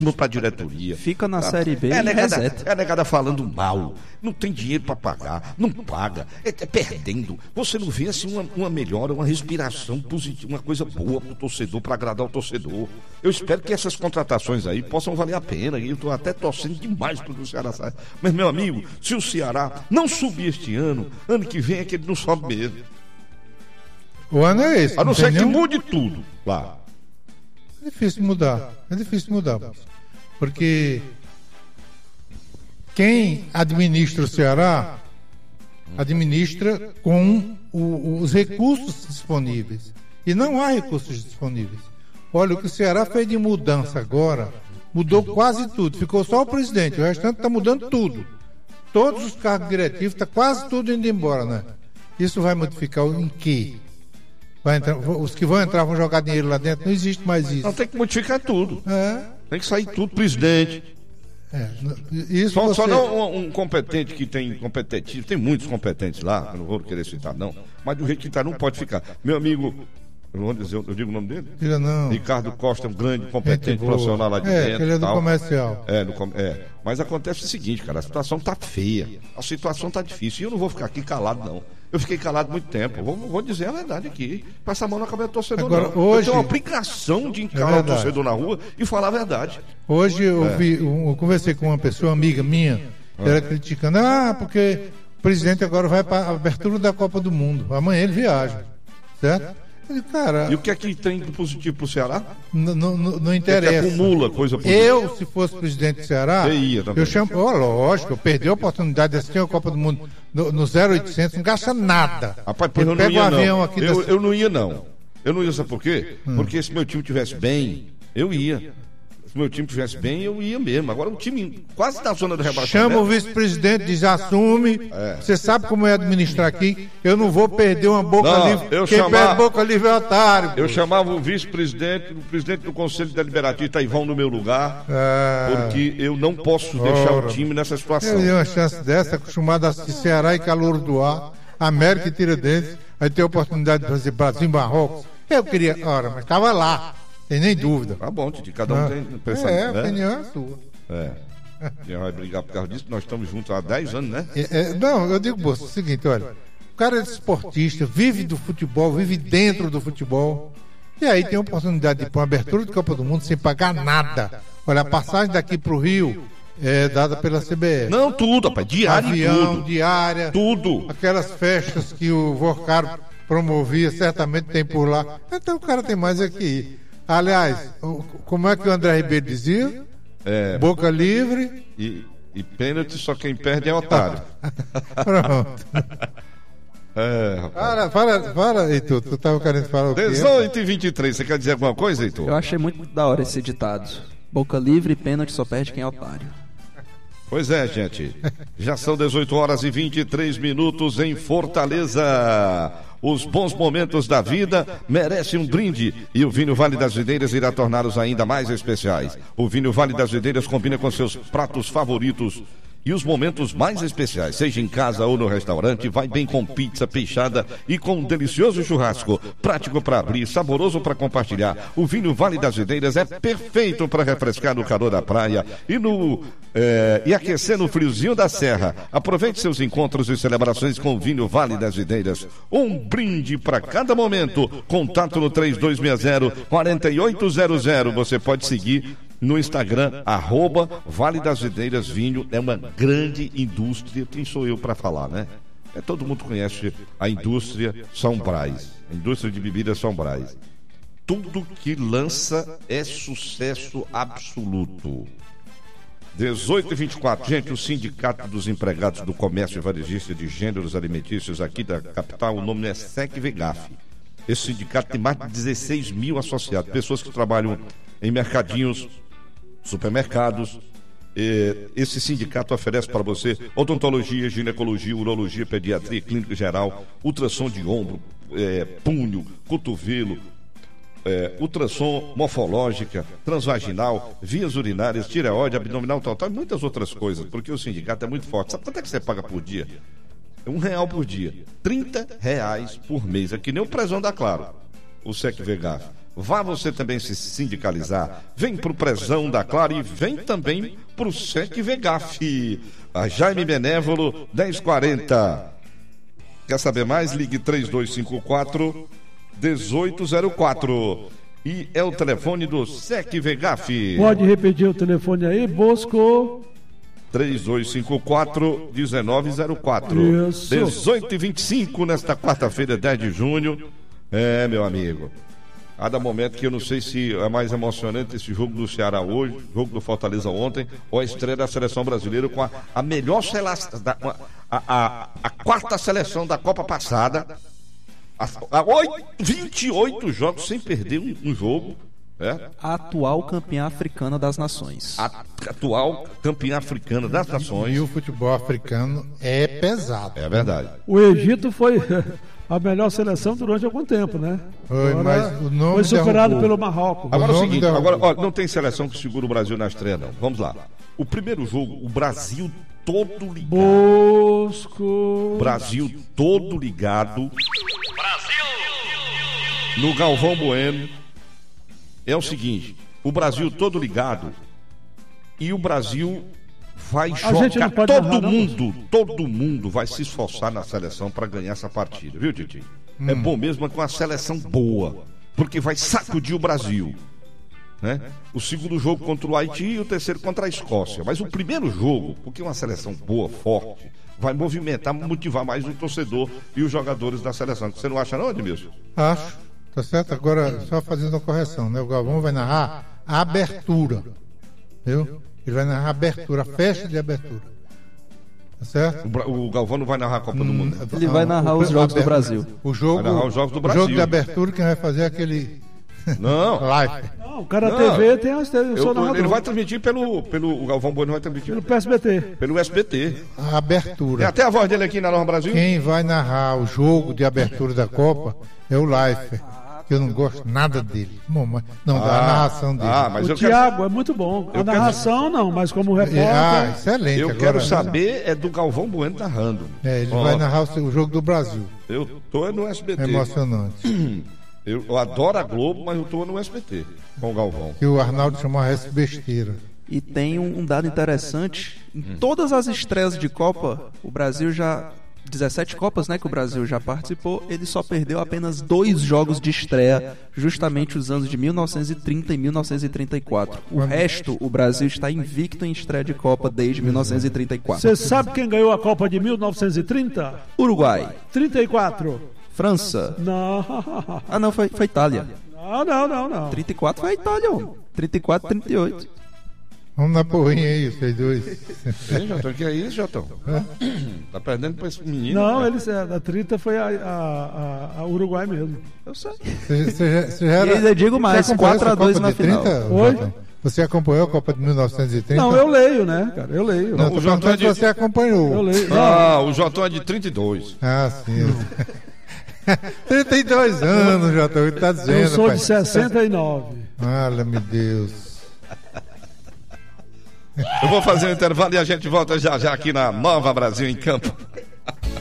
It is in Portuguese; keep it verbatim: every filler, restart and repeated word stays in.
para a diretoria. Fica na tá? Série B é e negada, reseta. é negada falando mal, não tem dinheiro para pagar, não paga, é, é perdendo. Você não vê assim uma, uma melhora, uma respiração positiva, uma coisa boa para o torcedor, para agradar o torcedor. Eu espero que essas contratações aí possam valer a pena, e eu estou até torcendo demais para que o Ceará saia. Mas, meu amigo, se o Ceará não subir este ano, ano que vem é que ele não sobe mesmo. O ano é esse. A não tem ser que nenhum... mude tudo lá. É difícil mudar, é difícil mudar, porque quem administra o Ceará administra com o, os recursos disponíveis, e não há recursos disponíveis. Olha, o que o Ceará fez de mudança agora, mudou quase tudo, ficou só o presidente, o restante está mudando tudo. Todos os cargos diretivos, está quase tudo indo embora, né? Isso vai modificar em quê? Vai entrar, os que vão entrar vão jogar dinheiro lá dentro, não existe mais isso. Não, tem que modificar tudo. É. Tem que sair tudo, presidente. É, isso Só, você... só não um, um competente que tem competitivo, tem muitos competentes lá, eu não vou querer citar não, mas do jeito que está não pode ficar. Meu amigo, eu não vou dizer, eu digo o nome dele? Diga não. Ricardo Costa é um grande, competente profissional lá de é, dentro. Ele é do tal. comercial. É, no, é, mas acontece o seguinte, cara, a situação tá feia, a situação tá difícil, e eu não vou ficar aqui calado não. Eu fiquei calado muito tempo, eu vou, vou dizer a verdade aqui, passar a mão na cabeça do torcedor. Agora, não. hoje... Eu tenho uma obrigação de encarar é o torcedor na rua e falar a verdade. Hoje eu, É. vi, eu conversei com uma pessoa amiga minha, que era criticando, ah, porque o presidente agora vai para a abertura da Copa do Mundo, amanhã ele viaja, certo? Eu digo, cara, E o que é que tem de positivo pro Ceará? n- n- n- não O que é que interessa. acumula coisa positiva? Eu, se fosse presidente do Ceará, Eu ia também. eu chamo, oh, lógico, eu perdi a oportunidade de assistir a Copa do Mundo no, no zero oitocentos, não gasta nada. Rapaz, pois eu eu não pego ia um avião não. aqui Eu, da- eu não ia não. Eu não ia, sabe por quê? Porque se meu time tivesse bem, eu ia. Se meu time tivesse bem, eu ia mesmo. Agora o time quase na zona do rebaixamento. Chama o vice-presidente, diz, assume. É. Você sabe como é administrar aqui. Eu não vou perder uma boca Não, livre. eu Quem chamar- perde boca livre é otário. Eu chamava o vice-presidente, o presidente do Conselho Deliberativo, Itaivão, no meu lugar, Ah, porque eu não posso deixar ora. o time nessa eu situação. dei uma chance dessa, acostumado a assistir Ceará e Calouro do Ar, América e Tiradentes, aí ter a oportunidade de fazer Brasil e Marrocos. Eu queria, ora, mas estava lá, tem nem dúvida. Tá bom, Titi, cada um Ah, tem pensamento, é, a né? opinião é sua. É. Quem vai brigar por causa disso? Nós estamos juntos há dez anos, né? É, é, não, eu digo, moço, é o seguinte, olha, o cara é esportista, vive do futebol, vive dentro do futebol, e aí tem a oportunidade de ir para uma abertura do Copa do Mundo sem pagar nada. Olha, a passagem daqui para o Rio é dada pela C B F. Não, tudo, rapaz. Diário e Avião, tudo. diária, Tudo. aquelas festas que o Vorcaro promovia, certamente tem por lá. Então o cara tem mais aqui ir. Aliás, o- como é que o André Ribeiro dizia? É, Boca livre. e, e pênalti, só quem perde é otário. Pronto. É, rapaz. Fala, fala, fala, Heitor. Tu estava querendo falar o quê? dezoito e vinte e três, você quer dizer alguma coisa, Heitor? Eu achei muito da hora esse ditado. Boca livre, pênalti, só perde quem é otário. Pois é, gente. Já são dezoito horas e vinte e três minutos em Fortaleza. Os bons momentos da vida merecem um brinde e o vinho Vale das Videiras irá torná-los ainda mais especiais. O vinho Vale das Videiras combina com seus pratos favoritos e os momentos mais especiais, seja em casa ou no restaurante, vai bem com pizza, peixada e com um delicioso churrasco. Prático para abrir, saboroso para compartilhar. O vinho Vale das Videiras é perfeito para refrescar no calor da praia e no é, e aquecer no friozinho da serra. Aproveite seus encontros e celebrações com o vinho Vale das Videiras. Um brinde para cada momento. Contato no três dois seis zero, quatro oito zero zero. Você pode seguir no Instagram, arroba Vale das Videiras Vinho. É uma grande indústria. Quem sou eu para falar, né? É, todo mundo conhece a indústria São Brás, a indústria de bebidas São Brás. Tudo que lança é sucesso absoluto. dezoito e vinte e quatro. Gente, o Sindicato dos Empregados do Comércio e Varejista de Gêneros Alimentícios aqui da capital, o nome é SECVEGAF. Esse sindicato tem mais de dezesseis mil associados, pessoas que trabalham em mercadinhos, supermercados. Esse sindicato oferece para você odontologia, ginecologia, urologia, pediatria, clínica geral, ultrassom de ombro, é, punho, cotovelo, é, ultrassom morfológica, transvaginal, vias urinárias, tireoide, abdominal total e muitas outras coisas, porque o sindicato é muito forte. Sabe quanto é que você paga por dia? Um real por dia, trinta reais por mês. É que nem o prezão da Claro, o SECVEGAF. Vá você também se sindicalizar. Vem pro Prezão da Claro e vem também pro Sec Vegaf. A Jaime Benévolo, dez quarenta. Quer saber mais? Ligue três dois cinco quatro, um oito zero quatro. E é o telefone do Sec Vegaf. Pode repetir o telefone aí, Bosco? três dois cinco quatro, um nove zero quatro. Isso. dezoito e vinte e cinco nesta quarta-feira, dez de junho. É, meu amigo. Cada momento que eu não sei se é mais emocionante esse jogo do Ceará hoje, jogo do Fortaleza ontem, ou a estreia da seleção brasileira com a, a melhor seleção, da, a, a, a quarta seleção da Copa passada, a, a oito, vinte e oito jogos sem perder um, um jogo. É? A atual campeã africana das nações. A atual campeã africana das nações. E o futebol africano é pesado. É verdade. O Egito foi a melhor seleção durante algum tempo, né? Foi, Agora, mas o nome foi superado derrubou. pelo Marrocos. Agora é o nome seguinte, da- agora, ó, não tem seleção que segura o Brasil na estreia, não. Vamos lá. O primeiro jogo, o Brasil todo ligado. Bosco. Brasil todo ligado. Brasil! No Galvão Bueno. É o seguinte, o Brasil todo ligado e o Brasil vai gente não jogar. pode Todo narrar, não, mundo, todo mundo vai se esforçar na seleção para ganhar essa partida, viu, Titi? É bom mesmo com a seleção boa, porque vai sacudir o Brasil. Né? O segundo jogo contra o Haiti e o terceiro contra a Escócia. Mas o primeiro jogo, porque é uma seleção boa, forte, vai movimentar, motivar mais o torcedor e os jogadores da seleção. Você não acha não, Edmilson? Acho, tá certo? Agora, só fazendo uma correção, né? O Galvão vai narrar a abertura, viu? Ele vai narrar a abertura, a festa de abertura. Tá certo? O, Bra- o Galvão não vai narrar a Copa do Mundo. Ele vai narrar os jogos do Brasil. O jogo, Vai narrar os jogos do O Brasil. jogo de abertura, quem vai fazer é aquele Não. live. Não, o cara Não, T V tem as eu Eu sou tô- narrador. ele vai transmitir pelo, pelo. O Galvão Bueno vai transmitir Pelo P S B T. pelo S B T. A Tem abertura. até a voz dele aqui na Nova Brasil. Quem vai narrar o jogo de abertura da Copa é o Life. Que eu não gosto nada dele. Bom, mas não, da Ah, narração dele. Ah, mas O eu quero, Thiago é muito bom. A Eu quero- narração não, mas como repórter. Ah, excelente. eu Agora, quero saber é do Galvão Bueno narrando. É, ele Ó, vai narrar o, seu- o jogo do Brasil. Eu tô no S B T. É emocionante. Eu, eu adoro a Globo, mas eu tô no S B T com o Galvão. Que o Arnaldo chamou essa besteira. E tem um, um dado interessante: em todas as estreias de Copa, o Brasil já. dezessete Copas, né, que o Brasil já participou, ele só perdeu apenas dois jogos de estreia, justamente os anos de mil novecentos e trinta e mil novecentos e trinta e quatro. O resto, o Brasil está invicto em estreia de Copa desde mil novecentos e trinta e quatro. Você sabe quem ganhou a Copa de mil novecentos e trinta? Uruguai, trinta e quatro. França. Não. Ah, não, foi, foi Itália. Não, não, não, não. trinta e quatro foi a Itália, ó. trinta e quatro, trinta e oito. Vamos na porrinha aí, vocês dois. Hein, Jotão? Que é isso, Jotão? Tá perdendo pra esse menino? Não, cara. eles, a trinta foi a, a, a- a Uruguai mesmo. Eu sei. Você, você já- você já era- E ainda digo mais, você acompanhou quatro a essa dois Copa na de trinta, final. Oi? Jotão? Você acompanhou a Copa de mil novecentos e trinta? Não, eu leio, né, cara? Eu leio. Não, O tô Jotão perguntando é de- se você acompanhou. Eu leio. Não, Ah, o Jotão é de trinta e dois. Ah, sim. trinta e dois anos, Jotão, ele tá dizendo. eu sou pai. de sessenta e nove. Olha, meu Deus. Eu vou fazer um intervalo e a gente volta já já aqui na Nova Brasil em Campo.